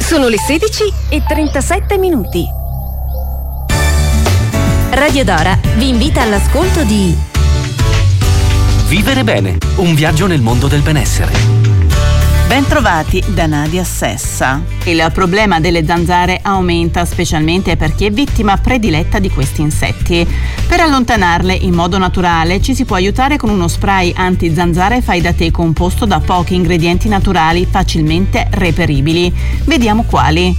Sono le 16:37. Radio Dora vi invita all'ascolto di Vivere bene, un viaggio nel mondo del benessere. Bentrovati da Nadia Sessa. Il problema delle zanzare aumenta specialmente per chi è vittima prediletta di questi insetti. Per allontanarle in modo naturale ci si può aiutare con uno spray anti-zanzare fai da te composto da pochi ingredienti naturali facilmente reperibili. Vediamo quali.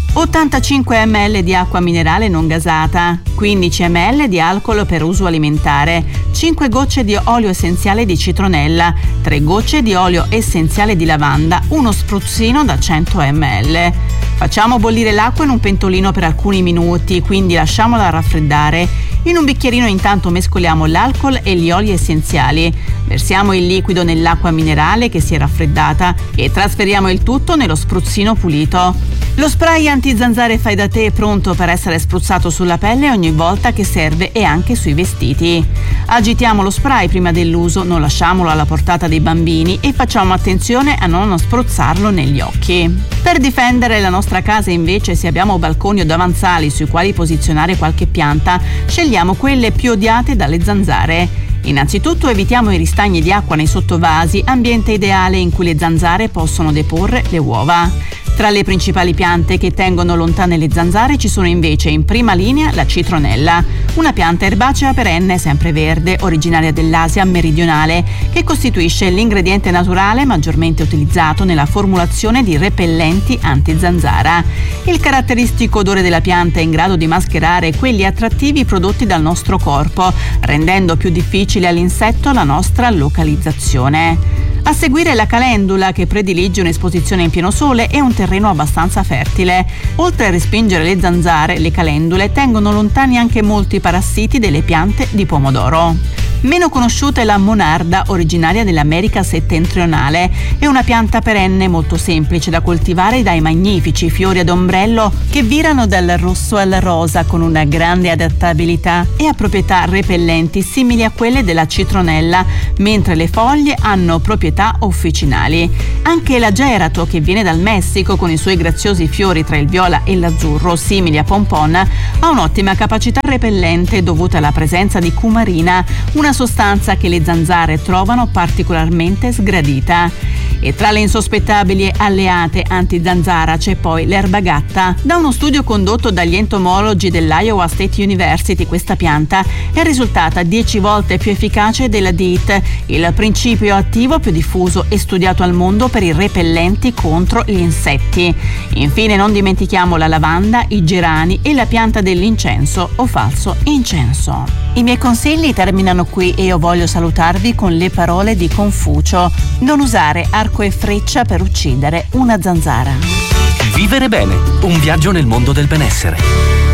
85 ml di acqua minerale non gasata, 15 ml di alcol per uso alimentare, 5 gocce di olio essenziale di citronella, 3 gocce di olio essenziale di lavanda, uno spruzzino da 100 ml. Facciamo bollire l'acqua in un pentolino per alcuni minuti, quindi lasciamola raffreddare. In un bicchierino intanto mescoliamo l'alcol e gli oli essenziali. Versiamo il liquido nell'acqua minerale che si è raffreddata e trasferiamo il tutto nello spruzzino pulito. Lo spray anti-zanzare fai da te è pronto per essere spruzzato sulla pelle ogni volta che serve e anche sui vestiti. Agitiamo lo spray prima dell'uso, non lasciamolo alla portata dei bambini e facciamo attenzione a non spruzzarlo negli occhi. Per difendere la nostra casa invece, se abbiamo balconi o davanzali sui quali posizionare qualche pianta, scegliamo quelle più odiate dalle zanzare. Innanzitutto evitiamo i ristagni di acqua nei sottovasi, ambiente ideale in cui le zanzare possono deporre le uova. Tra le principali piante che tengono lontane le zanzare ci sono invece in prima linea la citronella, una pianta erbacea perenne sempreverde originaria dell'Asia meridionale che costituisce l'ingrediente naturale maggiormente utilizzato nella formulazione di repellenti anti-zanzara. Il caratteristico odore della pianta è in grado di mascherare quelli attrattivi prodotti dal nostro corpo, rendendo più difficile all'insetto la nostra localizzazione. A seguire la calendula, che predilige un'esposizione in pieno sole e un terreno abbastanza fertile. Oltre a respingere le zanzare, le calendule tengono lontani anche molti parassiti delle piante di pomodoro. Meno conosciuta è la monarda, originaria dell'America settentrionale. È una pianta perenne molto semplice da coltivare dai magnifici fiori ad ombrello che virano dal rosso al rosa con una grande adattabilità e ha proprietà repellenti simili a quelle della citronella, mentre le foglie hanno proprietà officinali. Anche l'agerato, che viene dal Messico con i suoi graziosi fiori tra il viola e l'azzurro simili a pompon, ha un'ottima capacità repellente dovuta alla presenza di cumarina, una sostanza che le zanzare trovano particolarmente sgradita. E tra le insospettabili alleate anti-zanzara c'è poi l'erba gatta. Da uno studio condotto dagli entomologi dell'Iowa State University, questa pianta è risultata 10 volte più efficace della DEET, il principio attivo più diffuso e studiato al mondo per i repellenti contro gli insetti. Infine non dimentichiamo la lavanda, i gerani e la pianta dell'incenso o falso incenso. I miei consigli terminano qui e io voglio salutarvi con le parole di Confucio: non usare arco e freccia per uccidere una zanzara. Vivere bene, un viaggio nel mondo del benessere.